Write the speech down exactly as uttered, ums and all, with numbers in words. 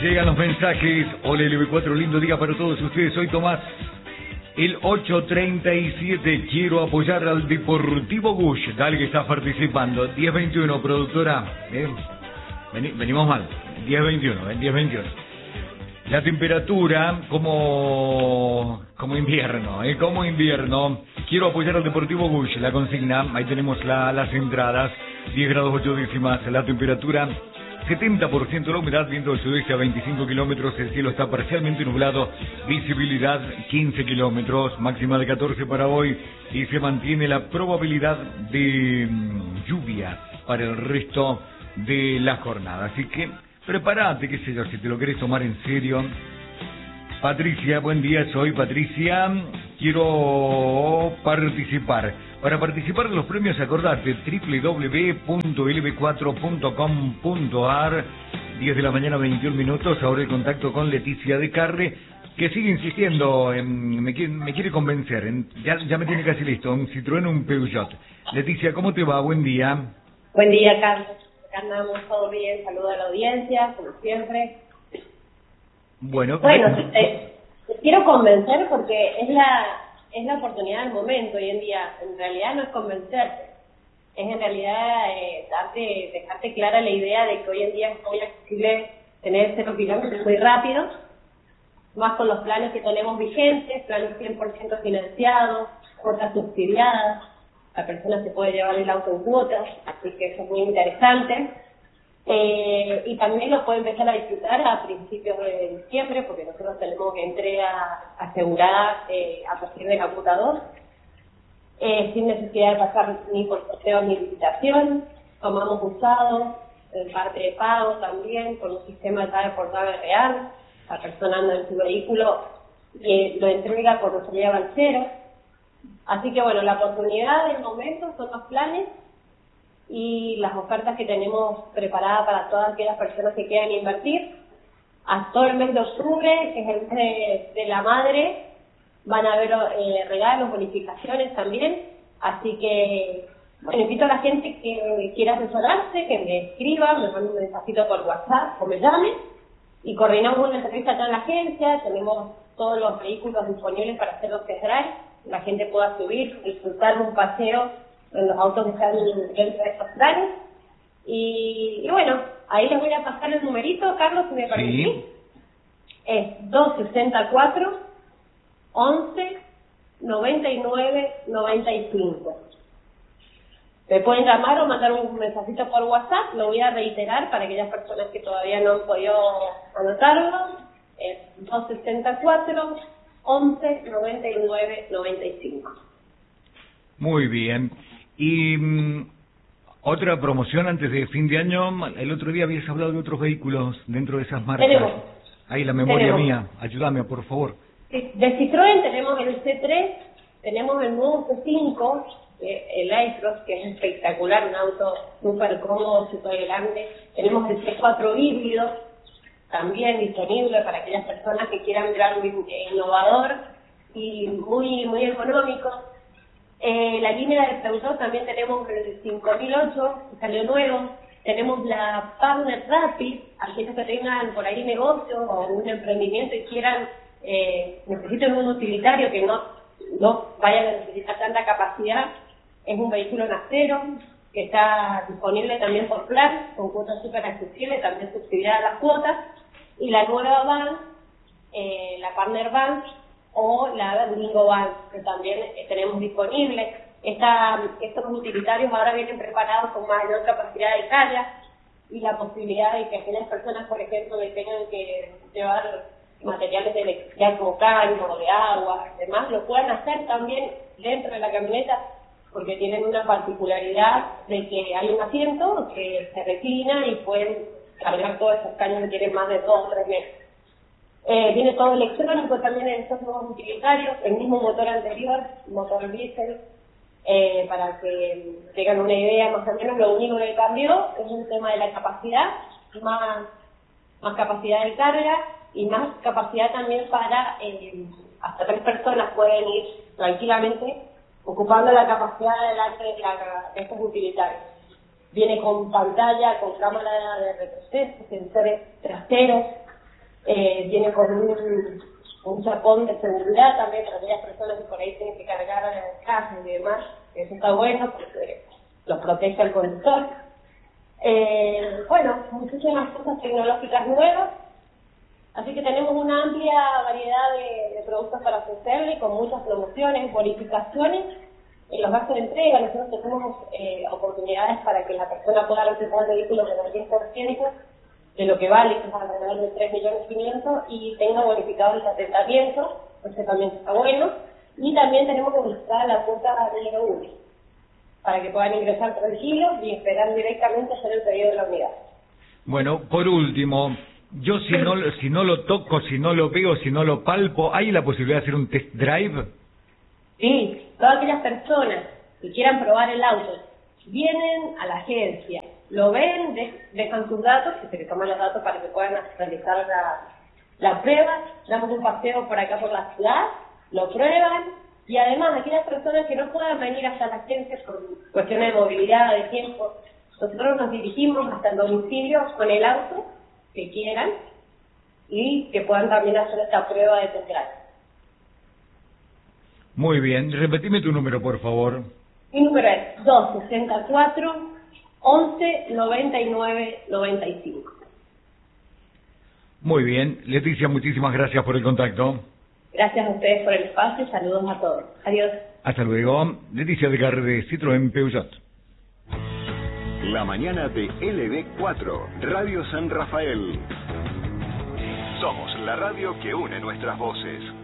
llegan los mensajes. Hola L B cuatro, lindo día para todos ustedes. Soy Tomás. El ocho treinta y siete, quiero apoyar al Deportivo Gush. Dale que está participando. diez veintiuno, productora. ¿Eh? Veni, venimos mal. diez veintiuno, ¿eh? diez veintiuno. La temperatura como como invierno, ¿eh? Como invierno. Quiero apoyar al Deportivo Gush. La consigna, ahí tenemos la, las entradas. diez grados ocho décimas. La temperatura setenta por ciento la humedad, viento del sudeste a veinticinco kilómetros, el cielo está parcialmente nublado, visibilidad quince kilómetros, máxima de catorce para hoy y se mantiene la probabilidad de mm, lluvia para el resto de la jornada. Así que prepárate, qué sé yo, si te lo querés tomar en serio. Patricia, buen día, soy Patricia, quiero participar. Para participar de los premios, acordate, doble u doble u doble u punto l b cuatro punto com punto a r, diez de la mañana, veintiún minutos, ahora el contacto con Leticia de Carre, que sigue insistiendo, en, me, quiere, me quiere convencer, en, ya, ya me tiene casi listo, un Citroën, un Peugeot. Leticia, ¿cómo te va? Buen día. Buen día, Carlos. Acá andamos todo bien, saludo a la audiencia, como siempre. Bueno, bueno te, te quiero convencer porque es la es la oportunidad del momento hoy en día. En realidad no es convencerte, es en realidad eh, darte, dejarte clara la idea de que hoy en día es muy accesible tener cero kilómetros muy rápido, más con los planes que tenemos vigentes, planes cien por ciento financiados, cuotas subsidiadas, la persona se puede llevar el auto en cuotas, así que eso es muy interesante. Eh, y también lo puede empezar a disfrutar a principios de diciembre, porque nosotros tenemos entrega asegurada eh, a partir de computador, eh, sin necesidad de pasar ni por sorteo ni licitación. Tomamos usado, en parte de pago también, con un sistema de pago portable real. La persona anda en su vehículo y lo entrega cuando se lleva al cero. Así que bueno, la oportunidad del momento son los planes y las ofertas que tenemos preparadas para todas aquellas personas que quieran invertir. Hasta todo el mes de octubre, que es el mes de, de la madre, van a haber eh, regalos, bonificaciones también. Así que, bueno, invito a la gente que quiera asesorarse, que me escriba, me mande un mensajito por WhatsApp o me llame y coordinamos una entrevista acá en la agencia. Tenemos todos los vehículos disponibles para hacer los test drive. La gente pueda subir, disfrutar un paseo en los autos que están dentro de estos planes. Y, y bueno, ahí les voy a pasar el numerito, Carlos, si me permitís. Sí. Es dos sesenta y cuatro, once, noventa y nueve, noventa y cinco. Me pueden llamar o mandar un mensajito por WhatsApp, lo voy a reiterar para aquellas personas que todavía no han podido anotarlo. Es dos sesenta y cuatro, once, noventa y nueve, noventa y cinco. Muy bien. Y um, otra promoción antes de fin de año, el otro día habías hablado de otros vehículos dentro de esas marcas. Tenemos. Ahí la memoria tenemos. mía, ayúdame por favor. De Citroën tenemos el C tres, tenemos el nuevo C cinco, eh, el iCross, que es espectacular, un auto súper cómodo, súper grande. Tenemos el C cuatro híbrido, también disponible para aquellas personas que quieran ver algo innovador y muy, muy económico. Eh, la línea de Peugeot también tenemos el cinco mil ocho, que salió nuevo. Tenemos la Partner Rapid, aquellos que tengan por ahí negocio o un emprendimiento y quieran, eh, necesiten un utilitario que no, no vayan a necesitar tanta capacidad. Es un vehículo en acero que está disponible también por plan, con cuotas súper accesibles, también subsidiadas las cuotas. Y la nueva van, eh, la Partner Van, o la Lingo Van, que también eh, tenemos disponible. Esta, estos utilitarios ahora vienen preparados con mayor capacidad de carga y la posibilidad de que aquellas personas, por ejemplo, que tengan que llevar materiales de electricidad como cáñamo, de agua, demás, lo puedan hacer también dentro de la camioneta, porque tienen una particularidad de que hay un asiento que se reclina y pueden cargar todos esos caños que tienen más de dos o tres metros. Eh, viene todo electrónico también en estos nuevos utilitarios, el mismo motor anterior, motor diésel, eh, para que tengan una idea más o menos. Lo único que cambió es un tema de la capacidad, más, más capacidad de carga y más capacidad también para, eh, hasta tres personas pueden ir tranquilamente ocupando la capacidad delante de, la, de estos utilitarios. Viene con pantalla, con cámara de retroceso, sensores traseros, Eh, viene con un, un chapón de seguridad también para aquellas personas que por ahí tienen que cargar cajas y demás. Eso está bueno porque los protege al conductor. Eh, bueno, muchísimas cosas tecnológicas nuevas. Así que tenemos una amplia variedad de, de productos para ofrecerle, con muchas promociones, bonificaciones en los gastos de entrega. Nosotros tenemos eh, oportunidades para que la persona pueda reservar el vehículo con el diez por ciento de lo que vale, que es alrededor de tres millones quinientos, y tenga bonificado el asentamiento, eso también está bueno. Y también tenemos bonificada la cuota de uno, para que puedan ingresar tranquilos y esperar directamente hacer el pedido de la unidad. Bueno, por último, yo si no, si no lo toco, si no lo veo, si no lo palpo, ¿hay la posibilidad de hacer un test drive? Sí, todas aquellas personas que quieran probar el auto, vienen a la agencia, lo ven, de, dejan sus datos, que se les toman los datos para que puedan realizar la, la prueba, damos un paseo por acá por la ciudad, lo prueban, y además aquellas personas que no puedan venir hasta la agencia por cuestiones de movilidad, de tiempo, nosotros nos dirigimos hasta el domicilio con el auto que quieran y que puedan también hacer esta prueba de test drive. Muy bien, repetime tu número, por favor. Mi número es dos sesenta y cuatro, once, noventa y nueve, noventa y cinco. Muy bien, Leticia, muchísimas gracias por el contacto. Gracias a ustedes por el espacio y saludos a todos. Adiós. Hasta luego. Leticia Edgar de Citroën Peugeot. La mañana de L B cuatro, Radio San Rafael. Somos la radio que une nuestras voces.